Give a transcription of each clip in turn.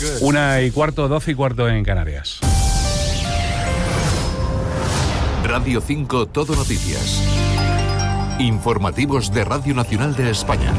1:15, 12:15 en Canarias. Radio 5 Todo Noticias. Informativos de Radio Nacional de España.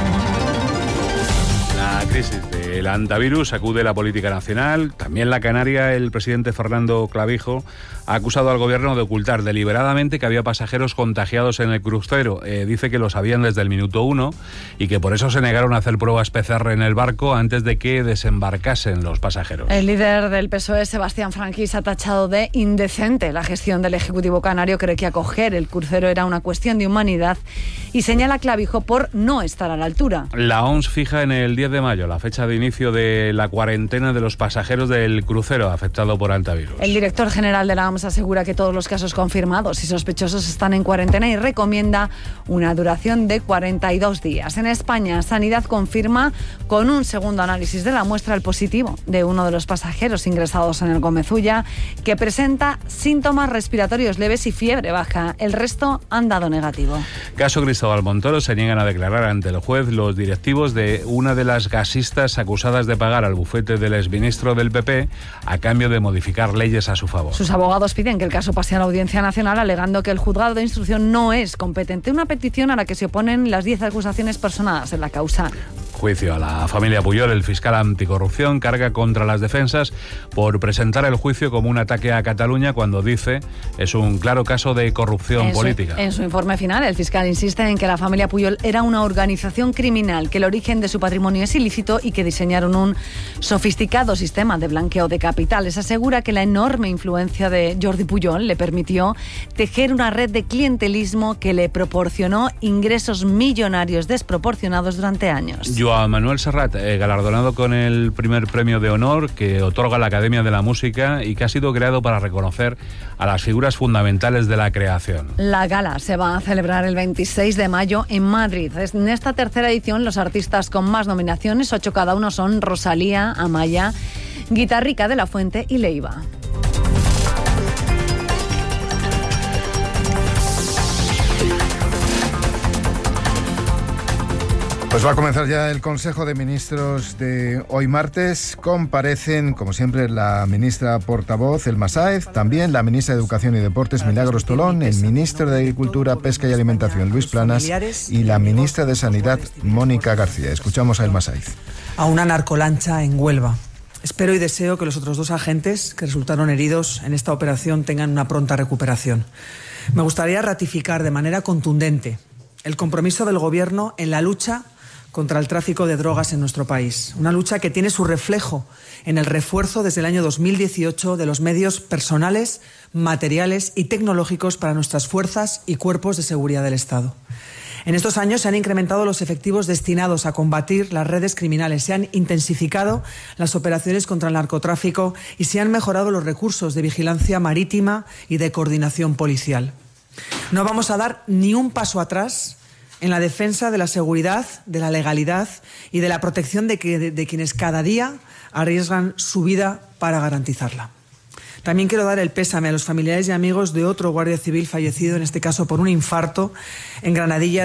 La crisis del antivirus sacude la política nacional. También la canaria. El presidente Fernando Clavijo ha acusado al gobierno de ocultar deliberadamente que había pasajeros contagiados en el crucero. Dice que lo sabían desde el minuto 1 y que por eso se negaron a hacer pruebas PCR en el barco antes de que desembarcasen los pasajeros. El líder del PSOE, Sebastián Franquís, ha tachado de indecente la gestión del Ejecutivo canario. Cree que acoger el crucero era una cuestión de humanidad y señala a Clavijo por no estar a la altura. La OMS fija en el 10 de mayo la fecha de inicio de la cuarentena de los pasajeros del crucero afectado por antivirus. El director general de la OMS asegura que todos los casos confirmados y sospechosos están en cuarentena y recomienda una duración de 42 días. En España, Sanidad confirma con un segundo análisis de la muestra el positivo de uno de los pasajeros ingresados en el Gómez Ulla, que presenta síntomas respiratorios leves y fiebre baja. El resto han dado negativo. Caso Cristóbal Montoro. Se niegan a declarar ante el juez los directivos de una de las gasistas acusadas de pagar al bufete del exministro del PP a cambio de modificar leyes a su favor. Sus abogados piden que el caso pase a la Audiencia Nacional, alegando que el juzgado de instrucción no es competente. Una petición a la que se oponen las 10 acusaciones personadas en la causa. Juicio a la familia Puyol. El fiscal anticorrupción carga contra las defensas por presentar el juicio como un ataque a Cataluña cuando dice es un claro caso de corrupción política. En su informe final, el fiscal insiste en que la familia Puyol era una organización criminal, que el origen de su patrimonio es ilícito y que diseñaron un sofisticado sistema de blanqueo de capitales. Asegura que la enorme influencia de Jordi Puyol le permitió tejer una red de clientelismo que le proporcionó ingresos millonarios desproporcionados durante años. Joan Manuel Serrat, galardonado con el primer premio de honor que otorga la Academia de la Música y que ha sido creado para reconocer a las figuras fundamentales de la creación. La gala se va a celebrar el 26 de mayo en Madrid. En esta tercera edición, los artistas con más nominaciones, 8 cada uno, son Rosalía, Amaya, Guitarrica de la Fuente y Leiva. Pues va a comenzar ya el Consejo de Ministros de hoy martes. Comparecen, como siempre, la ministra portavoz, Elma Sáez, también la ministra de Educación y Deportes, Milagros Tolón, el ministro de Agricultura, Pesca y Alimentación, Luis Planas, y la ministra de Sanidad, Mónica García. Escuchamos a Elma Sáez. A una narcolancha en Huelva. Espero y deseo que los otros 2 agentes que resultaron heridos en esta operación tengan una pronta recuperación. Me gustaría ratificar de manera contundente el compromiso del Gobierno en la lucha contra el tráfico de drogas en nuestro país. Una lucha que tiene su reflejo en el refuerzo desde el año 2018 de los medios personales, materiales y tecnológicos para nuestras fuerzas y cuerpos de seguridad del Estado. En estos años se han incrementado los efectivos destinados a combatir las redes criminales, se han intensificado las operaciones contra el narcotráfico y se han mejorado los recursos de vigilancia marítima y de coordinación policial. No vamos a dar ni un paso atrás en la defensa de la seguridad, de la legalidad y de la protección de quienes cada día arriesgan su vida para garantizarla. También quiero dar el pésame a los familiares y amigos de otro guardia civil fallecido, en este caso por un infarto, en Granadilla.